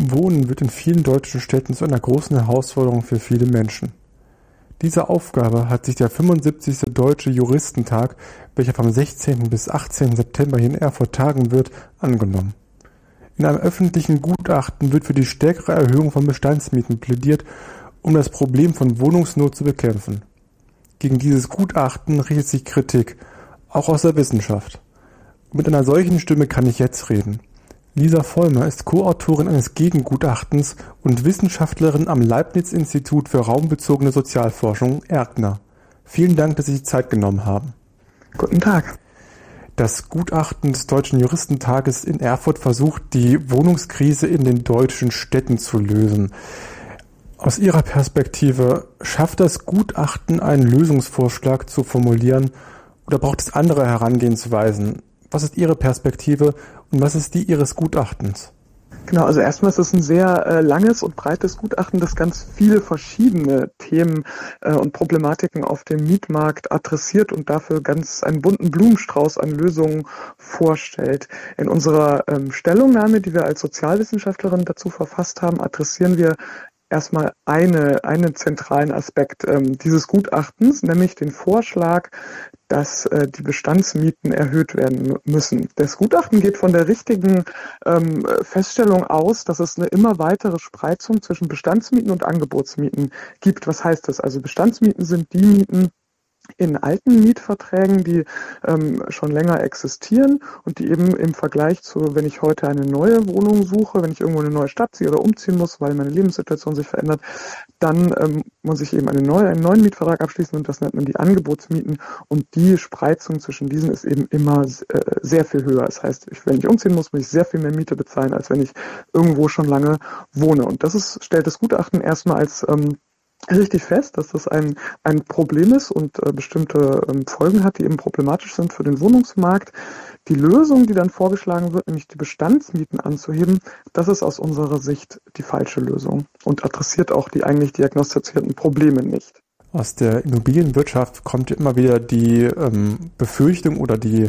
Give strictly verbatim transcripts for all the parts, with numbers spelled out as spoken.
Wohnen wird in vielen deutschen Städten zu einer großen Herausforderung für viele Menschen. Dieser Aufgabe hat sich der fünfundsiebzigste Deutsche Juristentag, welcher vom sechzehnten bis achtzehnten September hier in Erfurt tagen wird, angenommen. In einem öffentlichen Gutachten wird für die stärkere Erhöhung von Bestandsmieten plädiert, um das Problem von Wohnungsnot zu bekämpfen. Gegen dieses Gutachten richtet sich Kritik, auch aus der Wissenschaft. Und mit einer solchen Stimme kann ich jetzt reden. Lisa Vollmer ist Co-Autorin eines Gegengutachtens und Wissenschaftlerin am Leibniz-Institut für raumbezogene Sozialforschung, ERGNA. Vielen Dank, dass Sie sich Zeit genommen haben. Guten Tag. Das Gutachten des Deutschen Juristentages in Erfurt versucht, die Wohnungskrise in den deutschen Städten zu lösen. Aus Ihrer Perspektive, schafft das Gutachten einen Lösungsvorschlag zu formulieren oder braucht es andere Herangehensweisen? Was ist Ihre Perspektive und was ist die Ihres Gutachtens? Genau, also erstmal ist es ein sehr äh, langes und breites Gutachten, das ganz viele verschiedene Themen äh, und Problematiken auf dem Mietmarkt adressiert und dafür ganz einen bunten Blumenstrauß an Lösungen vorstellt. In unserer ähm, Stellungnahme, die wir als Sozialwissenschaftlerin dazu verfasst haben, adressieren wir erstmal eine, einen zentralen Aspekt ähm, dieses Gutachtens, nämlich den Vorschlag, dass äh, die Bestandsmieten erhöht werden müssen. Das Gutachten geht von der richtigen ähm, Feststellung aus, dass es eine immer weitere Spreizung zwischen Bestandsmieten und Angebotsmieten gibt. Was heißt das? Also Bestandsmieten sind die Mieten in alten Mietverträgen, die ähm, schon länger existieren und die eben im Vergleich zu, wenn ich heute eine neue Wohnung suche, wenn ich irgendwo in eine neue Stadt ziehe oder umziehen muss, weil meine Lebenssituation sich verändert, dann ähm, muss ich eben eine neue, einen neuen Mietvertrag abschließen und das nennt man die Angebotsmieten und die Spreizung zwischen diesen ist eben immer äh, sehr viel höher. Das heißt, ich, wenn ich umziehen muss, muss ich sehr viel mehr Miete bezahlen, als wenn ich irgendwo schon lange wohne. Und das ist, stellt das Gutachten erstmal als ähm, richtig fest, dass das ein, ein Problem ist und äh, bestimmte ähm, Folgen hat, die eben problematisch sind für den Wohnungsmarkt. Die Lösung, die dann vorgeschlagen wird, nämlich die Bestandsmieten anzuheben, das ist aus unserer Sicht die falsche Lösung und adressiert auch die eigentlich diagnostizierten Probleme nicht. Aus der Immobilienwirtschaft kommt ja immer wieder die ähm, Befürchtung oder die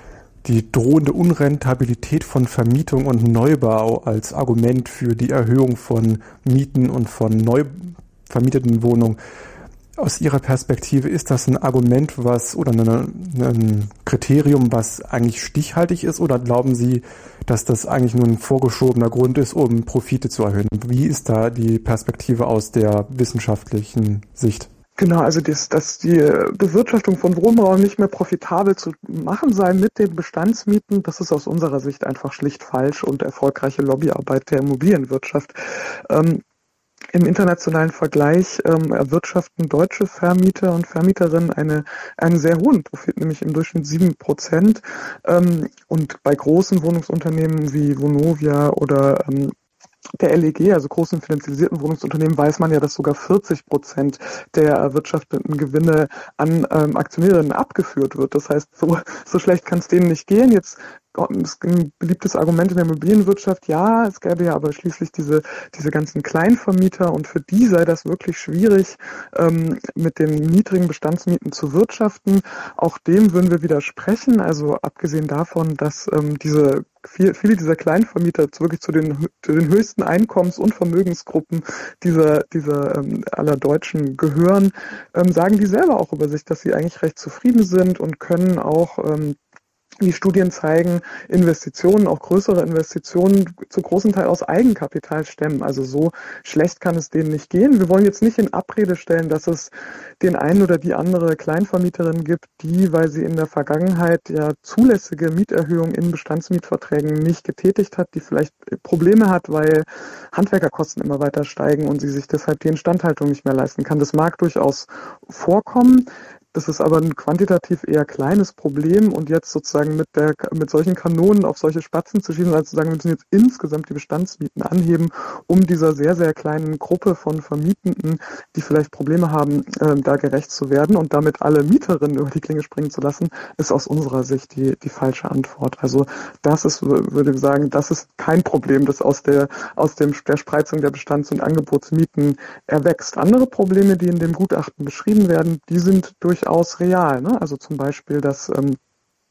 die drohende Unrentabilität von Vermietung und Neubau als Argument für die Erhöhung von Mieten und von neu vermieteten Wohnungen. Aus Ihrer Perspektive, ist das ein Argument, was oder eine, ein Kriterium, was eigentlich stichhaltig ist, oder glauben Sie, dass das eigentlich nur ein vorgeschobener Grund ist, um Profite zu erhöhen? Wie ist da die Perspektive aus der wissenschaftlichen Sicht? Genau, also das, dass die Bewirtschaftung von Wohnraum nicht mehr profitabel zu machen sei mit den Bestandsmieten, das ist aus unserer Sicht einfach schlicht falsch und erfolgreiche Lobbyarbeit der Immobilienwirtschaft. Ähm, Im internationalen Vergleich ähm, erwirtschaften deutsche Vermieter und Vermieterinnen eine, einen sehr hohen Profit, nämlich im Durchschnitt sieben Prozent. Ähm, und bei großen Wohnungsunternehmen wie Vonovia oder ähm, der L E G, also großen finanzialisierten Wohnungsunternehmen, weiß man ja, dass sogar vierzig Prozent der erwirtschafteten Gewinne an ähm, Aktionärinnen abgeführt wird. Das heißt, so, so schlecht kann es denen nicht gehen. Jetzt ist ein beliebtes Argument in der Immobilienwirtschaft, ja, es gäbe ja aber schließlich diese diese ganzen Kleinvermieter und für die sei das wirklich schwierig, ähm, mit den niedrigen Bestandsmieten zu wirtschaften. Auch dem würden wir widersprechen, also abgesehen davon, dass ähm, diese viel, viele dieser Kleinvermieter wirklich zu den, zu den höchsten Einkommens- und Vermögensgruppen dieser, dieser ähm, aller Deutschen gehören, ähm, sagen die selber auch über sich, dass sie eigentlich recht zufrieden sind und können auch ähm, die Studien zeigen, Investitionen, auch größere Investitionen, zu großen Teil aus Eigenkapital stemmen. Also so schlecht kann es denen nicht gehen. Wir wollen jetzt nicht in Abrede stellen, dass es den einen oder die andere Kleinvermieterin gibt, die, weil sie in der Vergangenheit ja zulässige Mieterhöhungen in Bestandsmietverträgen nicht getätigt hat, die vielleicht Probleme hat, weil Handwerkerkosten immer weiter steigen und sie sich deshalb die Instandhaltung nicht mehr leisten kann. Das mag durchaus vorkommen. Das ist aber ein quantitativ eher kleines Problem und jetzt sozusagen mit der mit solchen Kanonen auf solche Spatzen zu schießen, also zu sagen, wir müssen jetzt insgesamt die Bestandsmieten anheben, um dieser sehr, sehr kleinen Gruppe von Vermietenden, die vielleicht Probleme haben, äh, da gerecht zu werden und damit alle Mieterinnen über die Klinge springen zu lassen, ist aus unserer Sicht die die falsche Antwort. Also das ist, würde ich sagen, das ist kein Problem, das aus der aus dem der Spreizung der Bestands- und Angebotsmieten erwächst. Andere Probleme, die in dem Gutachten beschrieben werden, die sind durch aus real, ne? Also zum Beispiel, dass ähm,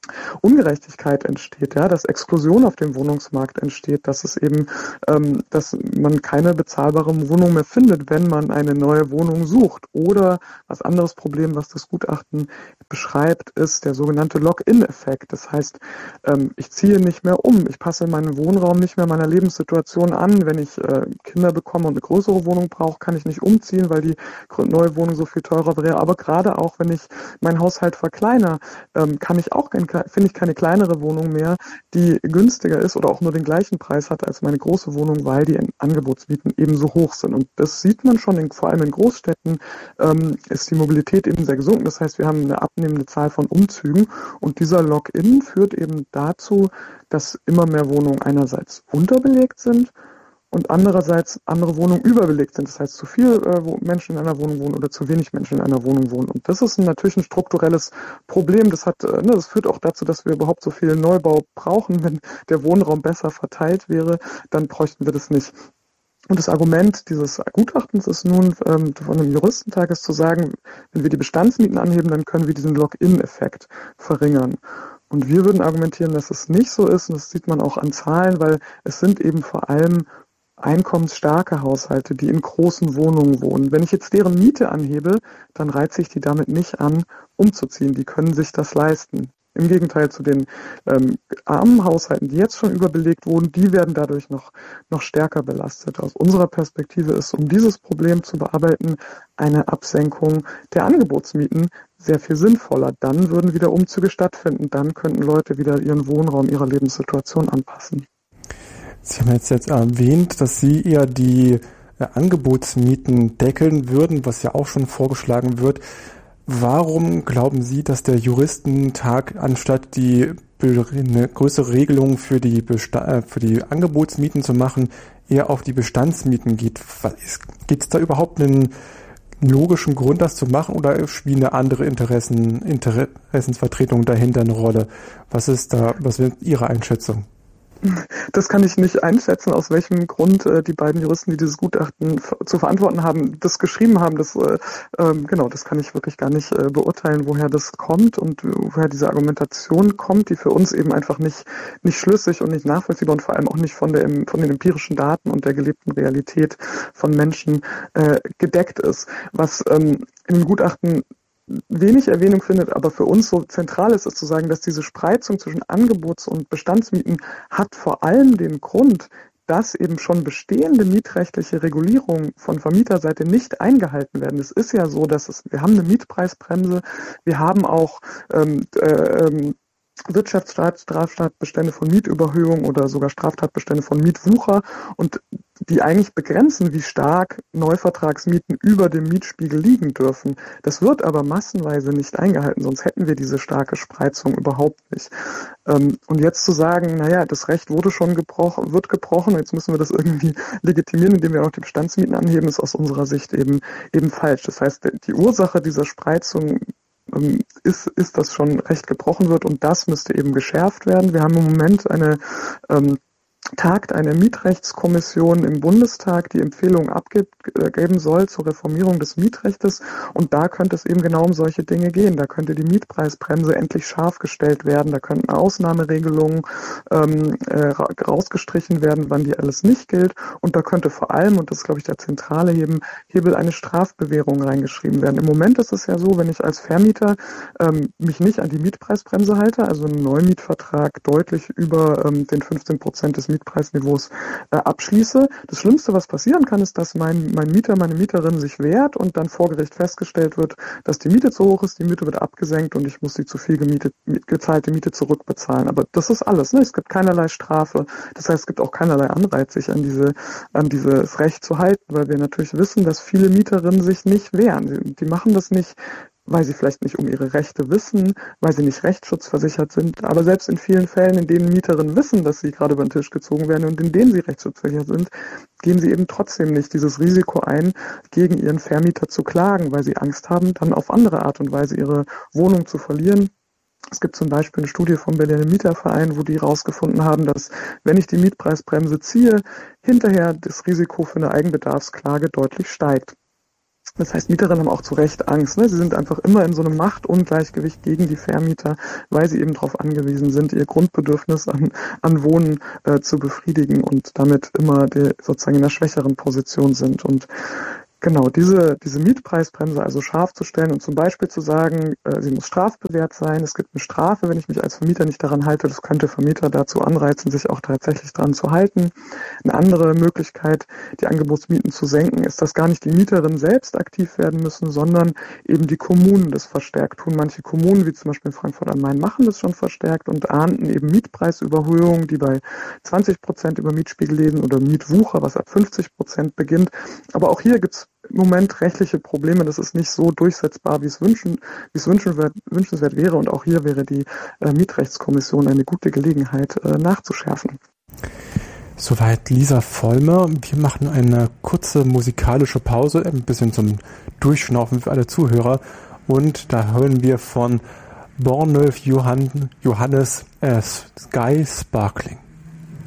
Ungerechtigkeit entsteht, ja, dass Exklusion auf dem Wohnungsmarkt entsteht, dass es eben, ähm, dass man keine bezahlbare Wohnung mehr findet, wenn man eine neue Wohnung sucht. Oder was anderes Problem, was das Gutachten beschreibt, ist der sogenannte Lock-in-Effekt. Das heißt, ähm, ich ziehe nicht mehr um, ich passe meinen Wohnraum nicht mehr meiner Lebenssituation an. Wenn ich äh, Kinder bekomme und eine größere Wohnung brauche, kann ich nicht umziehen, weil die neue Wohnung so viel teurer wäre. Aber gerade auch, wenn ich meinen Haushalt verkleinere, ähm, kann ich auch kein finde ich keine kleinere Wohnung mehr, die günstiger ist oder auch nur den gleichen Preis hat als meine große Wohnung, weil die Angebotsmieten eben so hoch sind. Und das sieht man schon, in, vor allem in Großstädten ähm, ist die Mobilität eben sehr gesunken. Das heißt, wir haben eine abnehmende Zahl von Umzügen und dieser Lock-in führt eben dazu, dass immer mehr Wohnungen einerseits unterbelegt sind und andererseits andere Wohnungen überbelegt sind. Das heißt, zu viel äh, Menschen in einer Wohnung wohnen oder zu wenig Menschen in einer Wohnung wohnen. Und das ist ein, natürlich ein strukturelles Problem. Das hat, äh, ne, das führt auch dazu, dass wir überhaupt so viel Neubau brauchen. Wenn der Wohnraum besser verteilt wäre, dann bräuchten wir das nicht. Und das Argument dieses Gutachtens ist nun ähm, von einem Juristentag ist zu sagen, wenn wir die Bestandsmieten anheben, dann können wir diesen Lock-in-Effekt verringern. Und wir würden argumentieren, dass es nicht so ist. Und das sieht man auch an Zahlen, weil es sind eben vor allem einkommensstarke Haushalte, die in großen Wohnungen wohnen. Wenn ich jetzt deren Miete anhebe, dann reize ich die damit nicht an, umzuziehen. Die können sich das leisten. Im Gegenteil zu den ähm, armen Haushalten, die jetzt schon überbelegt wohnen, die werden dadurch noch, noch stärker belastet. Aus unserer Perspektive ist, um dieses Problem zu bearbeiten, eine Absenkung der Angebotsmieten sehr viel sinnvoller. Dann würden wieder Umzüge stattfinden. Dann könnten Leute wieder ihren Wohnraum ihrer Lebenssituation anpassen. Sie haben jetzt, jetzt erwähnt, dass Sie eher die äh, Angebotsmieten deckeln würden, was ja auch schon vorgeschlagen wird. Warum glauben Sie, dass der Juristentag anstatt die eine größere Regelung für die, Besta- für die Angebotsmieten zu machen, eher auf die Bestandsmieten geht? Gibt es da überhaupt einen logischen Grund, das zu machen, oder spielen da andere Interessen, Interessensvertretungen dahinter eine Rolle? Was ist da, was ist Ihre Einschätzung? Das kann ich nicht einschätzen, aus welchem Grund äh, die beiden Juristen, die dieses Gutachten f- zu verantworten haben, das geschrieben haben. Das, äh, ähm, genau, das kann ich wirklich gar nicht äh, beurteilen, woher das kommt und woher diese Argumentation kommt, die für uns eben einfach nicht nicht schlüssig und nicht nachvollziehbar und vor allem auch nicht von der von den empirischen Daten und der gelebten Realität von Menschen äh, gedeckt ist. Was ähm, in dem Gutachten wenig Erwähnung findet, aber für uns so zentral ist, ist zu sagen, dass diese Spreizung zwischen Angebots- und Bestandsmieten hat vor allem den Grund, dass eben schon bestehende mietrechtliche Regulierungen von Vermieterseite nicht eingehalten werden. Es ist ja so, dass es, wir haben eine Mietpreisbremse, wir haben auch ähm, äh, Wirtschaftsstaat, Straftatbestände von Mietüberhöhung oder sogar Straftatbestände von Mietwucher und die eigentlich begrenzen, wie stark Neuvertragsmieten über dem Mietspiegel liegen dürfen. Das wird aber massenweise nicht eingehalten, sonst hätten wir diese starke Spreizung überhaupt nicht. Und jetzt zu sagen, naja, das Recht wurde schon gebrochen, wird gebrochen, jetzt müssen wir das irgendwie legitimieren, indem wir auch die Bestandsmieten anheben, ist aus unserer Sicht eben, eben falsch. Das heißt, die Ursache dieser Spreizung ist, ist, dass schon Recht gebrochen wird und das müsste eben geschärft werden. Wir haben im Moment eine ähm, tagt eine Mietrechtskommission im Bundestag, die Empfehlungen abgeben soll zur Reformierung des Mietrechtes. Und da könnte es eben genau um solche Dinge gehen. Da könnte die Mietpreisbremse endlich scharf gestellt werden. Da könnten Ausnahmeregelungen ähm, äh, rausgestrichen werden, wann die alles nicht gilt. Und da könnte vor allem, und das ist, glaube ich, der zentrale Hebel, Hebel eine Strafbewährung reingeschrieben werden. Im Moment ist es ja so, wenn ich als Vermieter ähm, mich nicht an die Mietpreisbremse halte, also einen Neumietvertrag deutlich über ähm, den fünfzehn Prozent des Mietpreisniveaus äh, abschließe. Das Schlimmste, was passieren kann, ist, dass mein, mein Mieter, meine Mieterin sich wehrt und dann vor Gericht festgestellt wird, dass die Miete zu hoch ist, die Miete wird abgesenkt und ich muss die zu viel gemietet, gezahlte Miete zurückbezahlen. Aber das ist alles. Ne? Es gibt keinerlei Strafe. Das heißt, es gibt auch keinerlei Anreiz, sich an diese, an dieses Recht zu halten, weil wir natürlich wissen, dass viele Mieterinnen sich nicht wehren. Die, die machen das nicht, weil sie vielleicht nicht um ihre Rechte wissen, weil sie nicht rechtsschutzversichert sind. Aber selbst in vielen Fällen, in denen Mieterinnen wissen, dass sie gerade über den Tisch gezogen werden und in denen sie rechtsschutzversichert sind, gehen sie eben trotzdem nicht dieses Risiko ein, gegen ihren Vermieter zu klagen, weil sie Angst haben, dann auf andere Art und Weise ihre Wohnung zu verlieren. Es gibt zum Beispiel eine Studie vom Berliner Mieterverein, wo die herausgefunden haben, dass, wenn ich die Mietpreisbremse ziehe, hinterher das Risiko für eine Eigenbedarfsklage deutlich steigt. Das heißt, Mieterinnen haben auch zu Recht Angst. Ne? Sie sind einfach immer in so einem Machtungleichgewicht gegen die Vermieter, weil sie eben darauf angewiesen sind, ihr Grundbedürfnis an, an Wohnen äh, zu befriedigen und damit immer die, sozusagen in einer schwächeren Position sind. Und genau, diese, diese Mietpreisbremse also scharf zu stellen und zum Beispiel zu sagen, äh, sie muss strafbewehrt sein, es gibt eine Strafe, wenn ich mich als Vermieter nicht daran halte, das könnte Vermieter dazu anreizen, sich auch tatsächlich daran zu halten. Eine andere Möglichkeit, die Angebotsmieten zu senken, ist, dass gar nicht die Mieterinnen selbst aktiv werden müssen, sondern eben die Kommunen das verstärkt tun. Manche Kommunen, wie zum Beispiel in Frankfurt am Main, machen das schon verstärkt und ahnden eben Mietpreisüberhöhungen, die bei zwanzig Prozent über Mietspiegel liegen oder Mietwucher, was ab fünfzig Prozent beginnt. Aber auch hier gibt es im Moment rechtliche Probleme. Das ist nicht so durchsetzbar, wie es wünschen, wie es wünschenswert, wünschenswert wäre. Und auch hier wäre die äh, Mietrechtskommission eine gute Gelegenheit, äh, nachzuschärfen. Soweit Lisa Vollmer. Wir machen eine kurze musikalische Pause, ein bisschen zum Durchschnaufen für alle Zuhörer. Und da hören wir von Borneuf Johann, Johannes äh, Sky Sparkling.